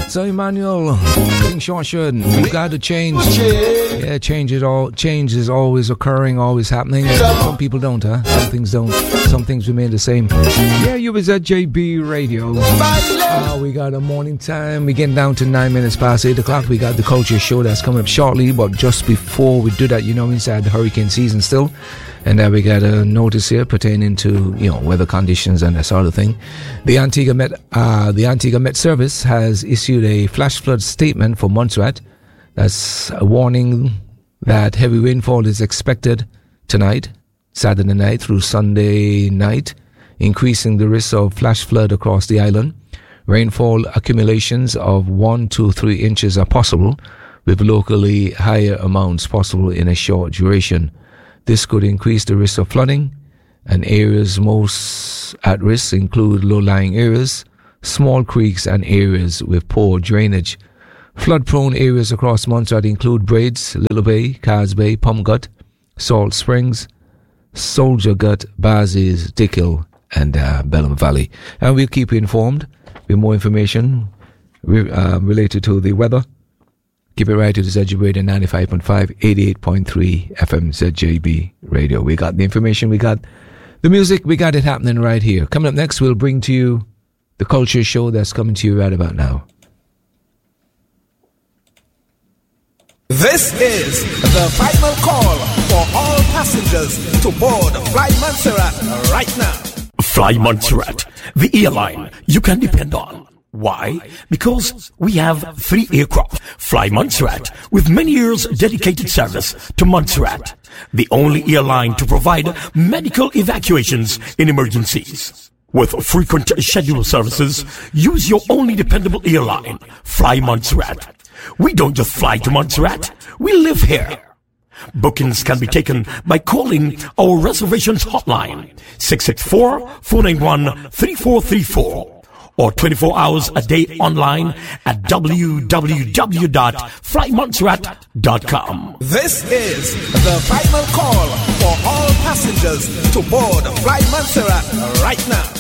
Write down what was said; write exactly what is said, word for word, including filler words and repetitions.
So Emmanuel, King Shawshan, we got to change. Yeah, change it all. Change is always occurring, always happening. Some people don't, huh? Some things don't. Some things remain the same. Yeah, you was at J B Radio. Uh, we got a morning time. We getting down to nine minutes past eight o'clock. We got the culture show that's coming up shortly. But just before we do that, you know, inside the hurricane season still. And then we got a notice here pertaining to, you know, weather conditions and that sort of thing. The Antigua Met, uh, the Antigua Met Service has issued a flash flood statement for Montserrat. That's a warning that heavy rainfall is expected tonight, Saturday night through Sunday night, increasing the risk of flash flood across the island. Rainfall accumulations of one to three inches are possible, with locally higher amounts possible in a short duration. This could increase the risk of flooding, and areas most at risk include low-lying areas, small creeks, and areas with poor drainage. Flood-prone areas across Montserrat include Braids, Little Bay, Cards Bay, Pump Gut, Salt Springs, Soldier Gut, Bazes, Dickhill, and uh, Bellum Valley. And we'll keep you informed with more information re- uh, related to the weather. Keep it right to the Z J B Radio ninety-five point five, eighty-eight point three F M Z J B Radio. We got the information, we got the music, we got it happening right here. Coming up next, we'll bring to you the culture show that's coming to you right about now. This is the final call for all passengers to board Fly Montserrat right now. Fly Montserrat, the airline you can depend on. Why? Because we have three aircraft. Fly Montserrat, with many years dedicated service to Montserrat, the only airline to provide medical evacuations in emergencies. With frequent scheduled services, use your only dependable airline, Fly Montserrat. We don't just fly to Montserrat, we live here. Bookings can be taken by calling our reservations hotline, six six four, four nine one, three four three four. Or twenty-four hours a day online at w w w dot fly montserrat dot com. This is the final call for all passengers to board Fly Montserrat right now.